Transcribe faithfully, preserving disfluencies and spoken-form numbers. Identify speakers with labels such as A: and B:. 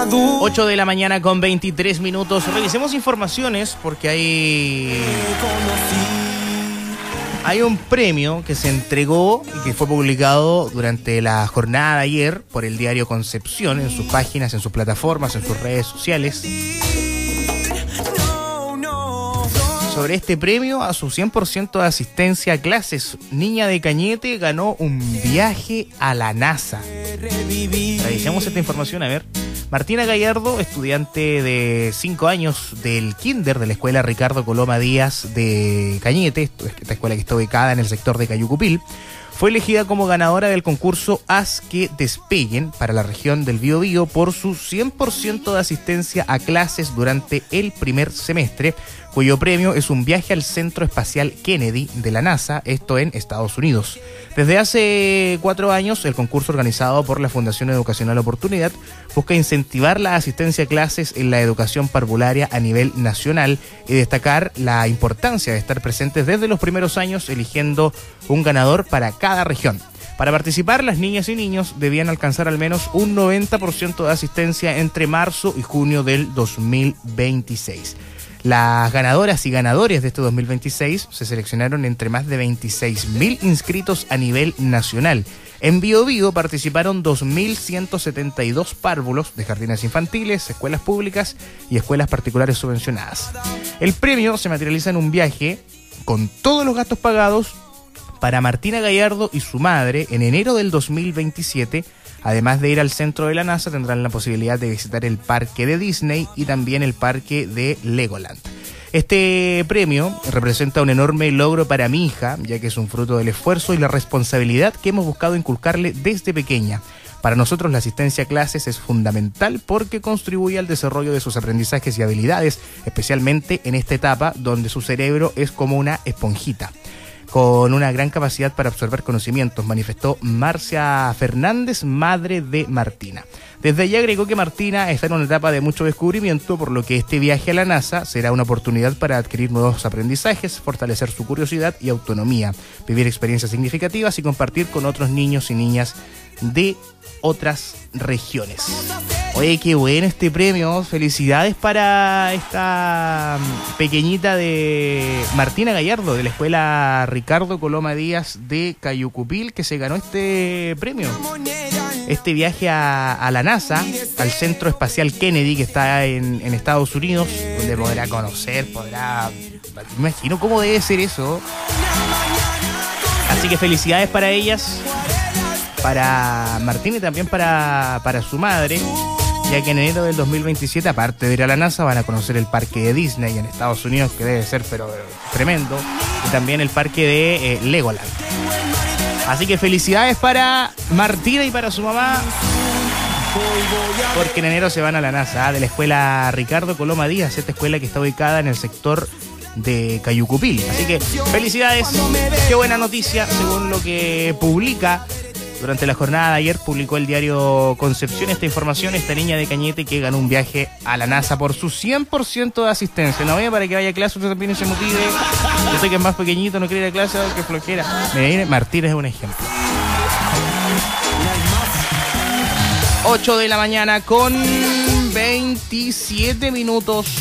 A: ocho de la mañana con veintitrés minutos. Revisemos informaciones porque hay... Hay un premio que se entregó y que fue publicado durante la jornada de ayer por el diario Concepción en sus páginas, en sus plataformas, en sus redes sociales. Sobre este premio, a su cien por ciento de asistencia a clases, niña de Cañete ganó un viaje a la NASA. Revisemos esta información, a ver. Martina Gallardo, estudiante de cinco años del kinder de la escuela Ricardo Coloma Díaz de Cañete, esta escuela que está ubicada en el sector de Cayucupil, fue elegida como ganadora del concurso Haz que Despeguen para la región del Biobío por su cien por ciento de asistencia a clases durante el primer semestre, cuyo premio es un viaje al Centro Espacial Kennedy de la NASA, esto en Estados Unidos. Desde hace cuatro años, el concurso organizado por la Fundación Educacional Oportunidad busca incentivar la asistencia a clases en la educación parvularia a nivel nacional y destacar la importancia de estar presentes desde los primeros años, eligiendo un ganador para cada región. Para participar, las niñas y niños debían alcanzar al menos un noventa por ciento de asistencia entre marzo y junio del dos mil veintiséis. Las ganadoras y ganadores de este dos mil veintiséis se seleccionaron entre más de veintiséis mil inscritos a nivel nacional. En Biobío participaron dos mil ciento setenta y dos párvulos de jardines infantiles, escuelas públicas y escuelas particulares subvencionadas. El premio se materializa en un viaje con todos los gastos pagados para Martina Gallardo y su madre en enero del dos mil veintisiete. Además de ir al centro de la NASA, tendrán la posibilidad de visitar el parque de Disney y también el parque de Legoland. Este premio representa un enorme logro para mi hija, ya que es un fruto del esfuerzo y la responsabilidad que hemos buscado inculcarle desde pequeña. Para nosotros la asistencia a clases es fundamental porque contribuye al desarrollo de sus aprendizajes y habilidades, especialmente en esta etapa donde su cerebro es como una esponjita, con una gran capacidad para absorber conocimientos, manifestó Marcia Fernández, madre de Martina. Desde allí agregó que Martina está en una etapa de mucho descubrimiento, por lo que este viaje a la NASA será una oportunidad para adquirir nuevos aprendizajes, fortalecer su curiosidad y autonomía, vivir experiencias significativas y compartir con otros niños y niñas de otras regiones. Oye, qué bueno este premio. Felicidades para esta pequeñita de Martina Gallardo, de la escuela Ricardo Coloma Díaz de Cayucupil, que se ganó este premio. Este viaje a, a la NASA, al Centro Espacial Kennedy, que está en, en Estados Unidos, donde podrá conocer, podrá... Me imagino cómo debe ser eso. Así que felicidades para ellas, para Martina y también para, para su madre, ya que en enero del dos mil veintisiete, aparte de ir a la NASA, van a conocer el parque de Disney en Estados Unidos, que debe ser pero tremendo, y también el parque de eh, Legoland. Así que felicidades para Martina y para su mamá, porque en enero se van a la NASA, ¿eh? De la escuela Ricardo Coloma Díaz, esta escuela que está ubicada en el sector de Cayucupil. Así que felicidades, qué buena noticia. Según lo que publica durante la jornada de ayer, publicó el diario Concepción esta información, esta niña de Cañete que ganó un viaje a la NASA por su cien por ciento de asistencia. No vaya para que vaya a clase, usted también se motive. Yo sé que es más pequeñito, no quiere ir a clase, que flojera. Mira, Martínez es un ejemplo. ocho de la mañana con veintisiete minutos.